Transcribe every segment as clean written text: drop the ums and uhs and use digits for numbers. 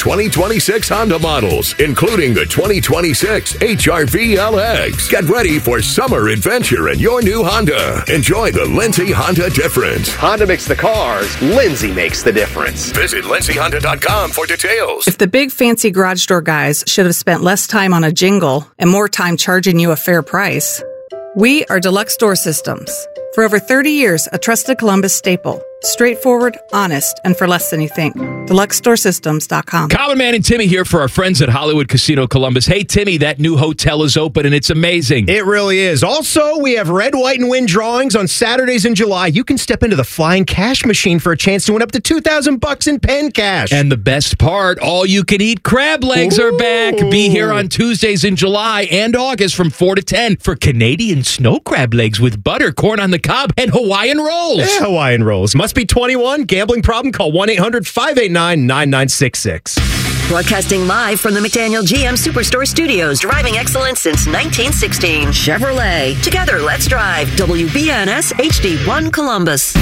2026 Honda models, including the 2026 HR-V LX. Get ready for summer adventure in your new Honda. Enjoy the Lindsay Honda difference. Honda makes the cars. Lindsay makes the difference. Visit lindsayhonda.com for details. If the big fancy garage door guys should have spent less time on a jingle and more time charging you a fair price, we are Deluxe Door Systems. For over 30 years, a trusted Columbus staple. Straightforward, honest, and for less than you think. DeluxeStoreSystems.com. Common Man and Timmy here for our friends at Hollywood Casino Columbus. Hey, Timmy, that new hotel is open and it's amazing. It really is. Also, we have Red, White, and Win drawings on Saturdays in July. You can step into the Flying Cash Machine for a chance to win up to $2,000 in pen cash. And the best part, all-you-can-eat crab legs are back. Be here on Tuesdays in July and August from 4 to 10 for Canadian snow crab legs with butter, corn on the cob, and Hawaiian rolls. Yeah, Hawaiian rolls. Must be 21. Gambling problem? Call 1-800-589-9966. Broadcasting live from the McDaniel GM Superstore Studios. Driving excellence since 1916. Chevrolet. Together, let's drive. WBNS HD1 Columbus.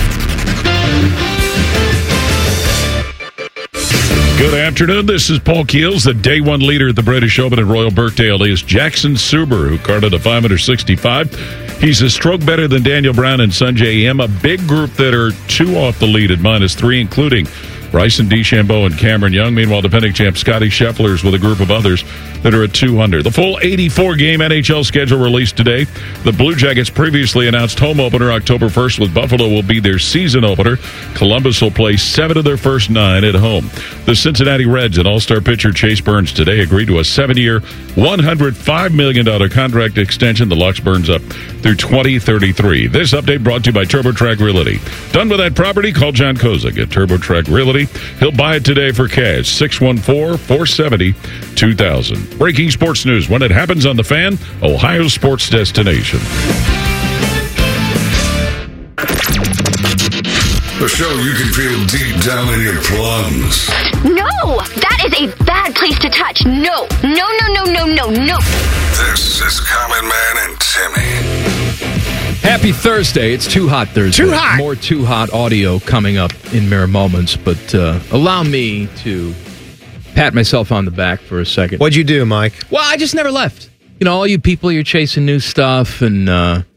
Good afternoon. This is Paul Keels, the day one leader at the British Open at Royal Birkdale. Is Jackson Suber, who carded a 565. He's a stroke better than Daniel Brown and Sungjae Im. A big group that are 2 off the lead at -3, including Bryson DeChambeau and Cameron Young. Meanwhile, defending champ Scotty Scheffler's with a group of others that are at 200. The full 84-game NHL schedule released today. The Blue Jackets previously announced home opener October 1st with Buffalo will be their season opener. Columbus will play 7 of their first 9 at home. The Cincinnati Reds and all-star pitcher Chase Burns today agreed to a 7-year, $105 million contract extension. The Lux burns up through 2033. This update brought to you by TurboTrack Realty. Done with that property? Call John Kozak at TurboTrack Realty. He'll buy it today for cash. 614-470-2000. Breaking sports news when it happens on The Fan, Ohio sports destination. A show you can feel deep down in your plums. No! That is a bad place to touch. No. No, no, no, no, no, no. This is Common Man and Timmy. Happy Thursday. It's Too Hot Thursday. Too hot. More Too Hot audio coming up in mere moments, but allow me to pat myself on the back for a second. What'd you do, Mike? Well, I just never left. You know, all you people, you're chasing new stuff, and,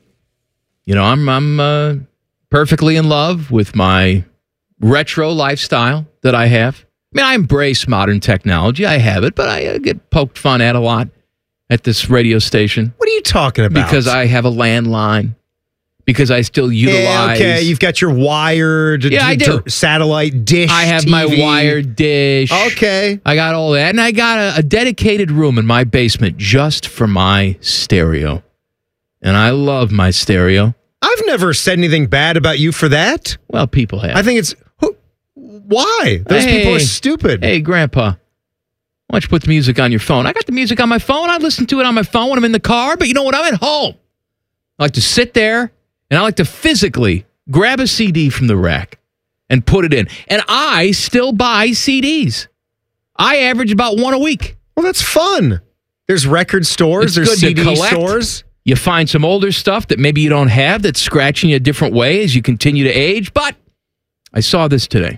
I'm perfectly in love with my retro lifestyle that I have. I mean, I embrace modern technology. I have it, but I get poked fun at a lot at this radio station. What are you talking about? Because I have a landline. Because I still utilize... Yeah, okay, you've got your wired I do. Satellite dish I have TV. my wired dish. Okay. I got all that. And I got a dedicated room in my basement just for my stereo. And I love my stereo. I've never said anything bad about you for that. Well, people have. I think it's... Why? Those people are stupid. Hey, Grandpa, why don't you put the music on your phone? I got the music on my phone. I listen to it on my phone when I'm in the car. But you know what? I'm at home. I like to sit there, and I like to physically grab a CD from the rack and put it in. And I still buy CDs. I average about 1 a week. Well, that's fun. There's record stores. There's CD stores. You find some older stuff that maybe you don't have that's scratching you a different way as you continue to age. But I saw this today.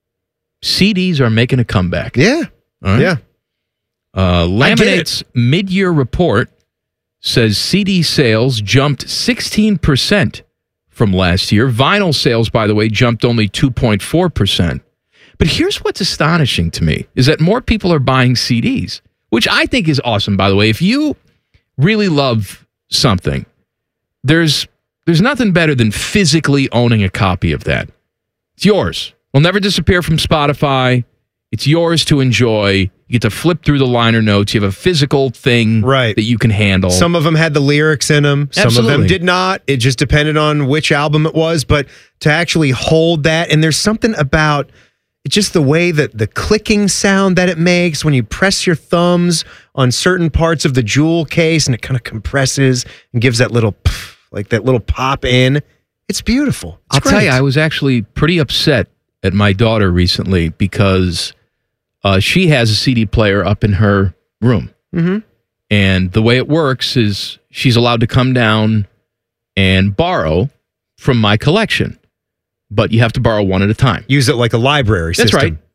CDs are making a comeback. Yeah. Right? Yeah. Laminate's mid-year report says CD sales jumped 16% from last year. Vinyl sales, by the way, jumped only 2.4%. But here's what's astonishing to me is that more people are buying CDs, which I think is awesome, by the way. If you really love something, there's nothing better than physically owning a copy of that. It's yours. Will never disappear from Spotify. It's yours to enjoy. You get to flip through the liner notes. You have a physical thing that you can handle. Some of them had the lyrics in them. Some of them did not. It just depended on which album it was. But to actually hold that, and there's something about just the way that the clicking sound that it makes when you press your thumbs on certain parts of the jewel case, and it kind of compresses and gives that little pop in. It's beautiful. I'll tell you, I was actually pretty upset at my daughter recently because she has a CD player up in her room. Mm-hmm. And the way it works is she's allowed to come down and borrow from my collection. But you have to borrow one at a time. Use it like a library system. That's right.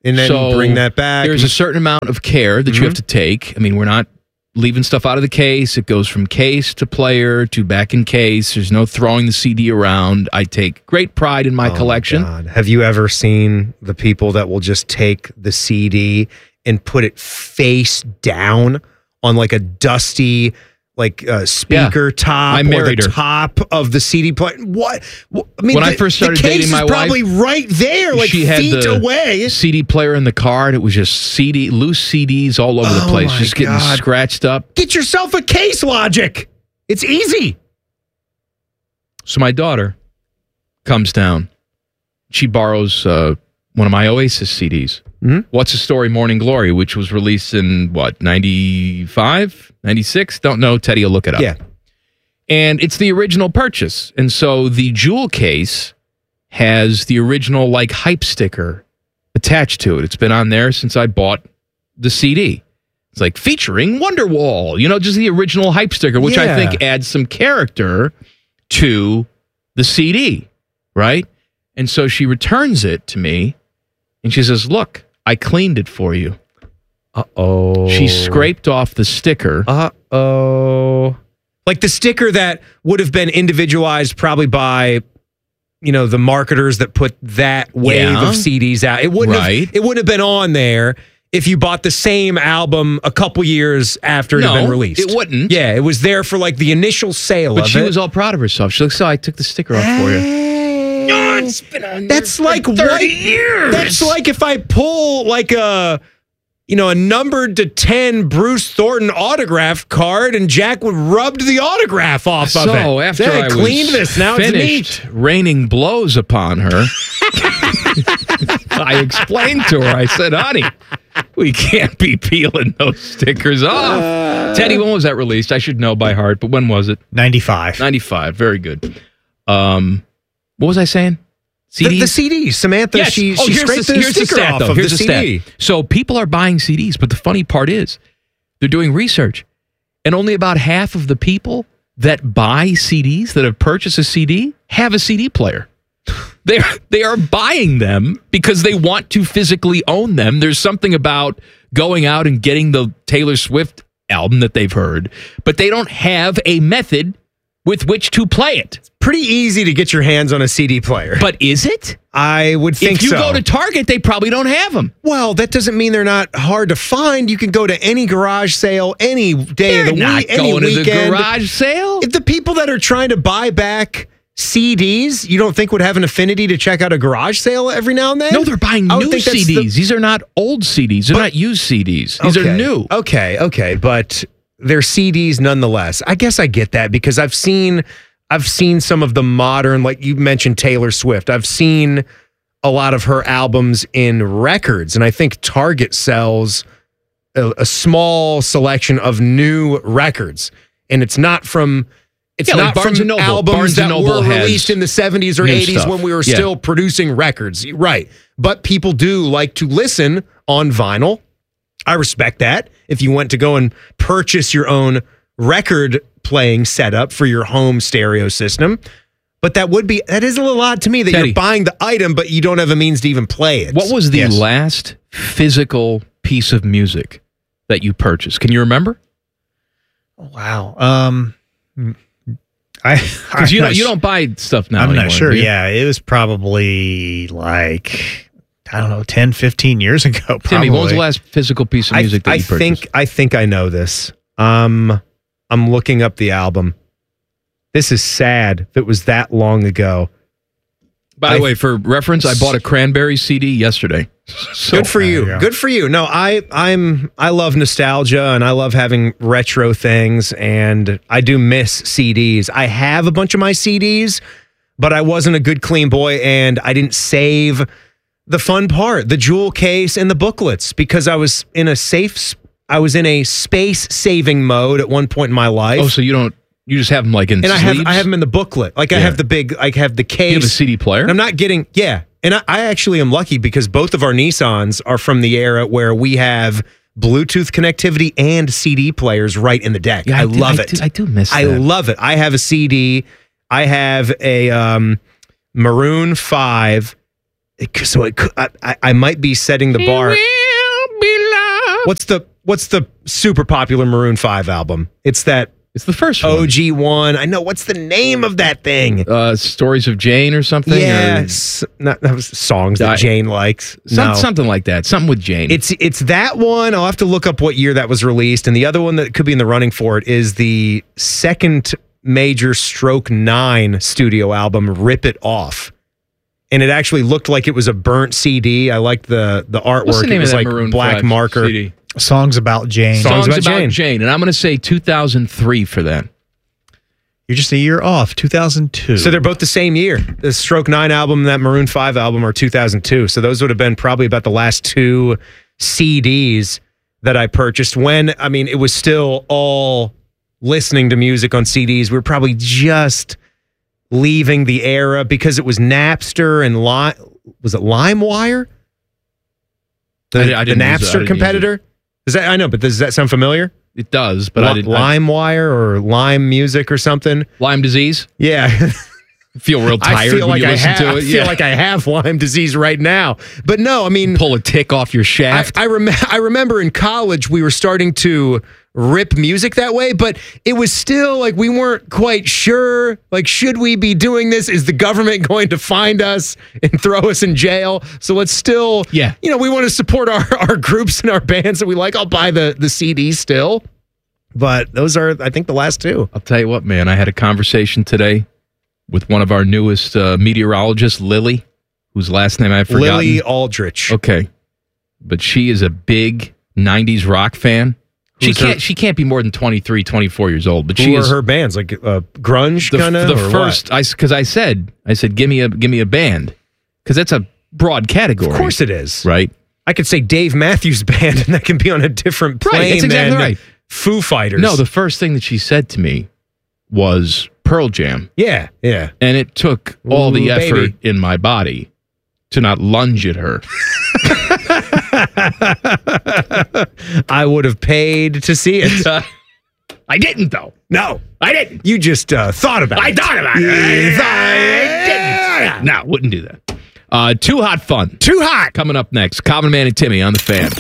and then bring that back. There's a certain amount of care that you have to take. I mean, we're not leaving stuff out of the case. It goes from case to player to back in case. There's no throwing the CD around. I take great pride in my collection. God. Have you ever seen the people that will just take the CD and put it face down on like a dusty speaker top or the top of the CD player? What? I mean, when I first started dating my wife, probably right there, like she feet had the away. CD player in the car, and it was just loose CDs all over the place, just getting scratched up. Get yourself a case, Logic. It's easy. So my daughter comes down. She borrows one of my Oasis CDs. What's the Story, Morning Glory, which was released in, 95, 96? Don't know. Teddy will look it up. Yeah. And it's the original purchase. And so the jewel case has the original, hype sticker attached to it. It's been on there since I bought the CD. It's featuring Wonderwall, just the original hype sticker, which I think adds some character to the CD, right? And so she returns it to me, and she says, look, I cleaned it for you. Uh-oh. She scraped off the sticker. Uh-oh. Like the sticker that would have been individualized probably by, the marketers that put that wave of CDs out. It wouldn't have been on there if you bought the same album a couple years after it had been released. It wouldn't. Yeah, it was there for the initial sale of it. But she was all proud of herself. She's like, so I took the sticker off for you. It's been on there for 30 years. That's like if I pull a numbered to 10 Bruce Thornton autograph card and Jack would rubbed the autograph off of it. So after I cleaned was this, now finished it's neat. Raining blows upon her, I explained to her, I said, honey, we can't be peeling those stickers off. Teddy, when was that released? I should know by heart, but when was it? 95. 95, very good. What was I saying? CDs? The CDs. Samantha, yes. she scraped the sticker off of the CD. Stat. So people are buying CDs, but the funny part is they're doing research, and only about half of the people that buy CDs, that have purchased a CD, have a CD player. They are buying them because they want to physically own them. There's something about going out and getting the Taylor Swift album that they've heard, but they don't have a method with which to play it. It's pretty easy to get your hands on a CD player. But is it? I would think so. If you go to Target, they probably don't have them. Well, that doesn't mean they're not hard to find. You can go to any garage sale any day of the week, any weekend. To the garage sale? If the people that are trying to buy back CDs, you don't think would have an affinity to check out a garage sale every now and then? No, they're buying new CDs. These are not old CDs. They're not used CDs. These are new. Okay, but they're CDs nonetheless. I guess I get that because I've seen some of the modern, like you mentioned Taylor Swift. I've seen a lot of her albums in records, and I think Target sells a small selection of new records, and it's not from albums that were released in the 70s or 80s when we were still producing records. Right. But people do like to listen on vinyl. I respect that. If you went to go and purchase your own record playing setup for your home stereo system. But that is a little odd to me that Teddy, you're buying the item, but you don't have a means to even play it. What was the last physical piece of music that you purchased? Can you remember? Wow. Because you don't buy stuff now. I'm not sure. Yeah, it was probably 10, 15 years ago. Probably. Timmy, what was the last physical piece of music that you purchased? I think I know this. I'm looking up the album. This is sad if it was that long ago. By the way, for reference, I bought a Cranberry CD yesterday. So, good for you. Good for you. No, I love nostalgia and I love having retro things, and I do miss CDs. I have a bunch of my CDs, but I wasn't a good clean boy, and I didn't save the fun part, the jewel case and the booklets, because I was in a space saving mode at one point in my life. Oh, so you just have them in and sleeves? I have them in the booklet. I have the case. You have a CD player? And I'm not getting, and I actually am lucky because both of our Nissans are from the era where we have Bluetooth connectivity and CD players right in the deck. I love it. I do miss that. I love it. I have a CD. I have a Maroon 5 I might be setting the bar. What's the super popular Maroon 5 album? It's the first one. OG one. I know. What's the name of that thing? Stories of Jane or something? Yes. That was songs that Jane likes. Something like that. Something with Jane. It's that one. I'll have to look up what year that was released. And the other one that could be in the running for it is the second major Stroke 9 studio album, Rip It Off. And it actually looked like it was a burnt CD. I liked the artwork. What's the name it was of that like Maroon black 5 marker. CD? Songs About Jane. Songs about Jane. And I'm going to say 2003 for that. You're just a year off, 2002. So they're both the same year. The Stroke 9 album and that Maroon 5 album are 2002. So those would have been probably about the last two CDs that I purchased when, it was still all listening to music on CDs. We were probably just leaving the era because it was Napster and was it LimeWire? The Napster competitor? Is that, I know, but does that sound familiar? It does, but I didn't. LimeWire or Lime Music or something? Lyme disease? Yeah. Feel real tired when you listen to it. I feel like I have Lyme disease right now. But no, pull a tick off your shaft. I remember in college we were starting to rip music that way, but it was still like we weren't quite sure. Like, should we be doing this? Is the government going to find us and throw us in jail? So let's still, we want to support our groups and our bands that we like. I'll buy the CD still. But those are, I think, the last two. I'll tell you what, man. I had a conversation today with one of our newest meteorologists, Lily, whose last name I've forgotten. Lily Aldrich. Okay. But she is a big 90s rock fan. She can't be more than 23, 24 years old. But who are her bands? Like grunge kind of? The first, because I said, give me a band. Because that's a broad category. Of course it is. Right? I could say Dave Matthews Band, and that can be on a different plane that's exactly than right. Foo Fighters. No, the first thing that she said to me was Pearl Jam. Yeah. And it took all the effort in my body to not lunge at her. I would have paid to see it. I didn't, though. No, I didn't. You just thought about it. I thought about it. I didn't. No, wouldn't do that. Too Hot Fun. Too hot. Coming up next, Common Man and Timmy on the Fan.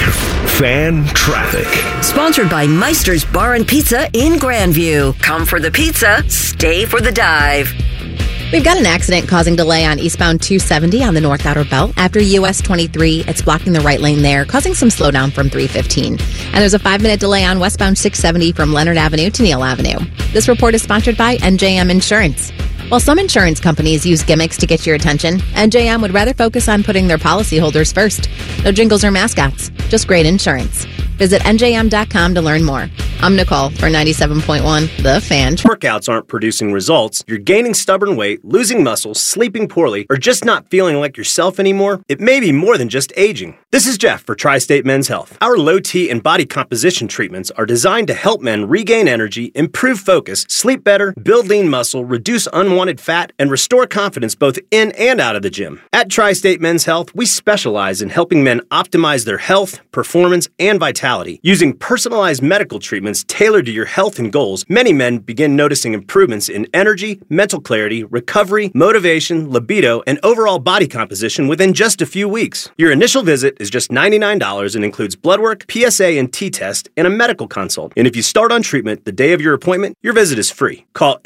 Fan traffic. Sponsored by Meister's Bar and Pizza in Grandview. Come for the pizza, stay for the dive. We've got an accident causing delay on eastbound 270 on the North Outer Belt. After US 23, it's blocking the right lane there, causing some slowdown from 315. And there's a 5-minute delay on westbound 670 from Leonard Avenue to Neal Avenue. This report is sponsored by NJM Insurance. While some insurance companies use gimmicks to get your attention, NJM would rather focus on putting their policyholders first. No jingles or mascots, just great insurance. Visit NJM.com to learn more. I'm Nicole for 97.1 The Fan. Workouts aren't producing results. You're gaining stubborn weight, losing muscle, sleeping poorly, or just not feeling like yourself anymore. It may be more than just aging. This is Jeff for Tri-State Men's Health. Our low T and body composition treatments are designed to help men regain energy, improve focus, sleep better, build lean muscle, reduce unwanted fat, and restore confidence both in and out of the gym. At Tri-State Men's Health, we specialize in helping men optimize their health, performance, and vitality. Using personalized medical treatments tailored to your health and goals, many men begin noticing improvements in energy, mental clarity, recovery, motivation, libido, and overall body composition within just a few weeks. Your initial visit is just $99 and includes blood work, PSA and T-test, and a medical consult. And if you start on treatment the day of your appointment, your visit is free. Call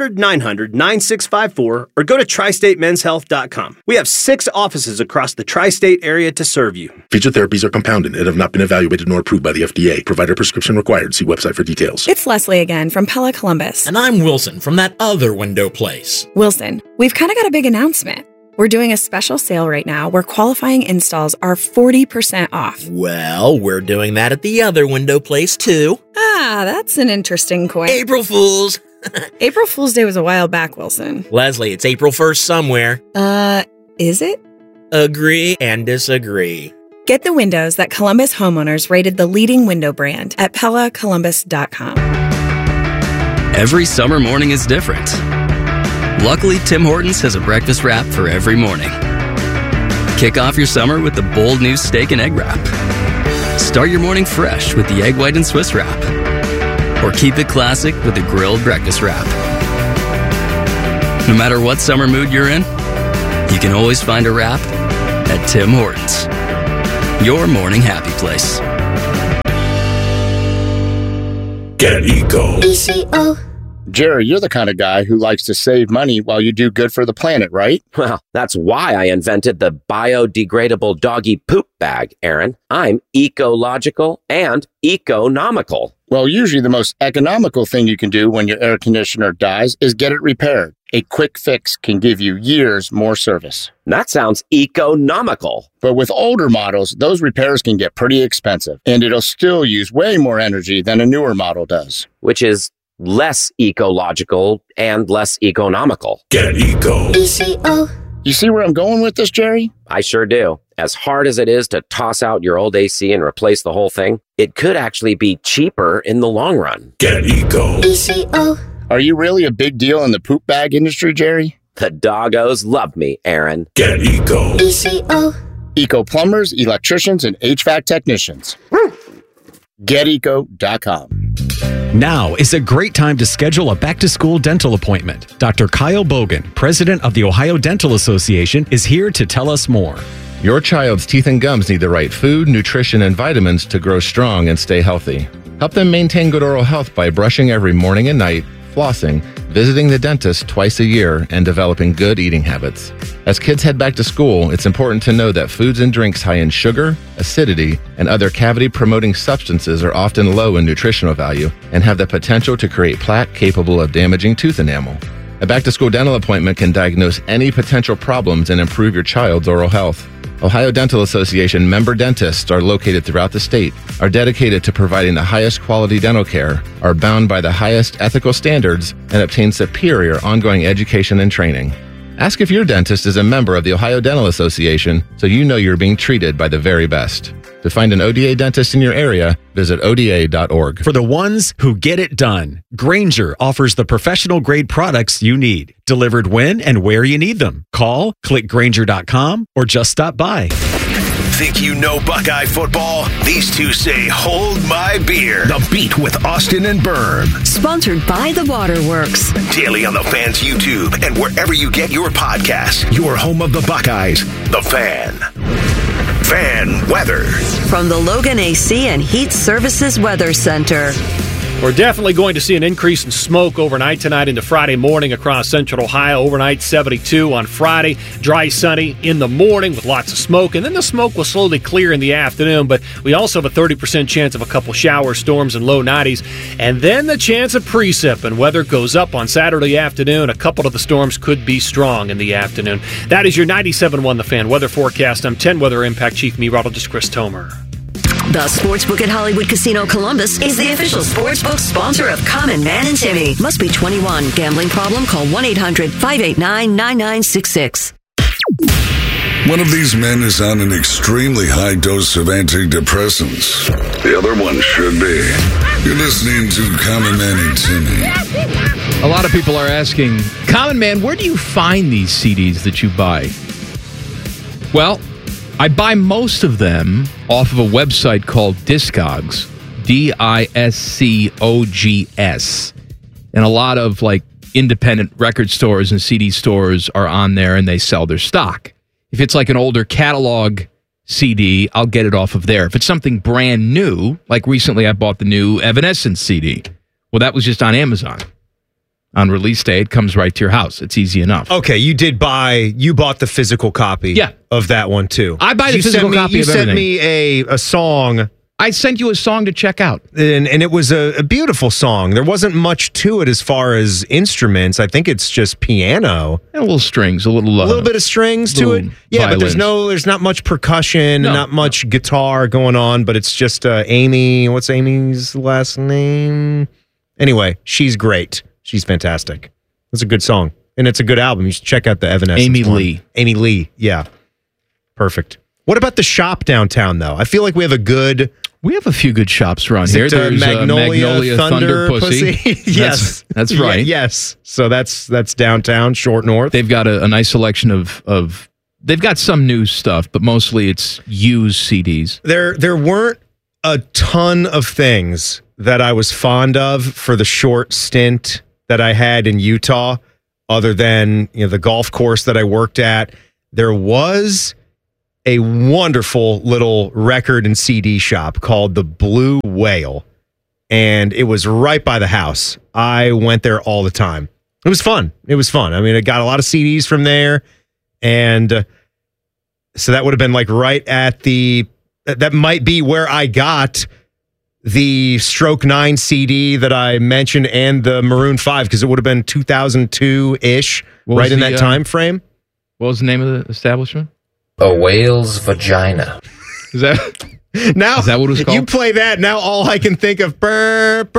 800-900-9654 or go to tristatemenshealth.com. We have 6 offices across the tri-state area to serve you. Featured therapies are compounded and have not been evaluated nor approved by the FDA. Provider prescription required. See website for details. It's Leslie again from Pella Columbus. And I'm Wilson from that other window place. Wilson, we've kind of got a big announcement. We're doing a special sale right now where qualifying installs are 40% off. Well, we're doing that at the other window place too. Ah, that's an interesting coin. April Fools! April Fool's Day was a while back, Wilson. Leslie, it's April 1st somewhere. Is it? Agree and disagree. Get the windows that Columbus homeowners rated the leading window brand at PellaColumbus.com. Every summer morning is different. Luckily, Tim Hortons has a breakfast wrap for every morning. Kick off your summer with the bold new steak and egg wrap. Start your morning fresh with the egg white and Swiss wrap. Or keep it classic with the grilled breakfast wrap. No matter what summer mood you're in, you can always find a wrap at Tim Hortons. Your morning happy place. Get Eco. ECO. Jerry, you're the kind of guy who likes to save money while you do good for the planet, right? Well, that's why I invented the biodegradable doggy poop bag, Aaron. I'm ecological and economical. Well, usually the most economical thing you can do when your air conditioner dies is get it repaired. A quick fix can give you years more service. That sounds economical. But with older models, those repairs can get pretty expensive, and it'll still use way more energy than a newer model does. Which is less ecological and less economical. Get Eco. ECO. You see where I'm going with this, Jerry? I sure do. As hard as it is to toss out your old AC and replace the whole thing, it could actually be cheaper in the long run. Get Eco. ECO. Are you really a big deal in the poop bag industry, Jerry? The doggos love me, Aaron. Get Eco. ECO. Eco plumbers, electricians, and HVAC technicians. GetEco.com. Now is a great time to schedule a back-to-school dental appointment. Dr. Kyle Bogan, president of the Ohio Dental Association, is here to tell us more. Your child's teeth and gums need the right food, nutrition, and vitamins to grow strong and stay healthy. Help them maintain good oral health by brushing every morning and night, flossing, visiting the dentist twice a year, and developing good eating habits. As kids head back to school, it's important to know that foods and drinks high in sugar, acidity, and other cavity-promoting substances are often low in nutritional value and have the potential to create plaque capable of damaging tooth enamel. A back-to-school dental appointment can diagnose any potential problems and improve your child's oral health. Ohio Dental Association member dentists are located throughout the state, are dedicated to providing the highest quality dental care, are bound by the highest ethical standards, and obtain superior ongoing education and training. Ask if your dentist is a member of the Ohio Dental Association so you know you're being treated by the very best. To find an ODA dentist in your area, visit ODA.org. For the ones who get it done, Grainger offers the professional-grade products you need, delivered when and where you need them. Call, click Grainger.com, or just stop by. Think you know Buckeye football? These two say, hold my beer. The Beat with Austin and Berm. Sponsored by The Waterworks. Daily on the Fan's YouTube and wherever you get your podcasts. Your home of the Buckeyes, The Fan. Fan weather. From the Logan AC and Heat Services Weather Center. We're definitely going to see an increase in smoke overnight tonight into Friday morning across central Ohio. Overnight, 72 on Friday. Dry, sunny in the morning with lots of smoke. And then the smoke will slowly clear in the afternoon. But we also have a 30% chance of a couple shower storms and low 90s. And then the chance of precip. And weather goes up on Saturday afternoon. A couple of the storms could be strong in the afternoon. That is your 97.1 The Fan weather forecast. I'm 10 Weather Impact Chief Meteorologist Chris Tomer. The Sportsbook at Hollywood Casino Columbus is the official sportsbook sponsor of Common Man and Timmy. Must be 21. Gambling problem? Call 1-800-589-9966. One of these men is on an extremely high dose of antidepressants. The other one should be. You're listening to Common Man and Timmy. A lot of people are asking, Common Man, where do you find these CDs that you buy? Well, I buy most of them off of a website called Discogs, Discogs. And a lot of like independent record stores and CD stores are on there and they sell their stock. If it's like an older catalog CD, I'll get it off of there. If it's something brand new, like recently I bought the new Evanescence CD. Well, that was just on Amazon. On release day, it comes right to your house. It's easy enough. Okay, you bought the physical copy of that one too. I buy the physical copy of everything. You sent me a song. I sent you a song to check out. And it was a beautiful song. There wasn't much to it as far as instruments. I think it's just piano. And a little strings, a little bit of strings to it. Yeah, violins. But there's not much percussion, not much guitar going on, but it's just Amy. What's Amy's last name? Anyway, she's great. She's fantastic. It's a good song. And it's a good album. You should check out the Evanescence Amy one. Lee. Amy Lee, yeah. Perfect. What about the shop downtown, though? I feel like we have a few good shops around here. There's Magnolia Thunder Pussy. Yes. That's right. Yes. So that's downtown, Short North. They've got a nice selection of they've got some new stuff, but mostly it's used CDs. There weren't a ton of things that I was fond of for the short stint that I had in Utah, other than the golf course that I worked at. There was a wonderful little record and CD shop called the Blue Whale, and it was right by the house. I went there all the time. It was fun. I mean, I got a lot of CDs from there, and so that would have been like right at that might be where I got the Stroke 9 CD that I mentioned and the Maroon 5, because it would have been 2002-ish, right in that time frame. What was the name of the establishment? A whale's vagina. Is that what it was called? You play that, now all I can think of, burr,